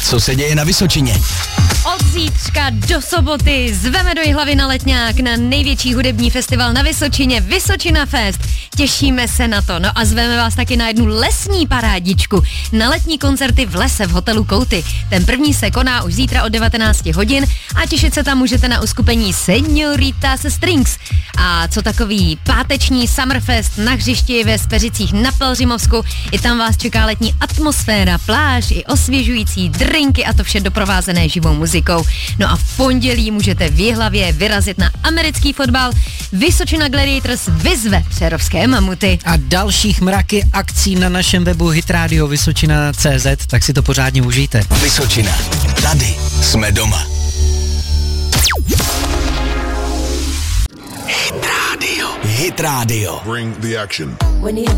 co se děje na Vysočině. Od zítřka do soboty zveme do Jihlavy na Letňák na největší hudební festival na Vysočině, Vysočina Fest. Těšíme se na to. No a zveme vás taky na jednu lesní parádičku. Na letní koncerty v lese v hotelu Kouty. Ten první se koná už zítra od 19 hodin a těšit se tam můžete na uskupení Señoritas Strings. A co takový páteční Summerfest na hřišti ve Speřicích na Pelřimovsku. I tam vás čeká letní atmosféra, pláž i osvěžující drinky a to vše doprovázené živou muzikou. No a v pondělí můžete v Jihlavě vyrazit na americký fotbal. Vysočina Gladiators vyzve přerovské mamuty. A dalších mraky akcí na našem webu hitradio Vysočina.cz, tak si to pořádně užijte. Vysočina. Tady jsme doma. Hit Radio. Hit Radio. Bring the action.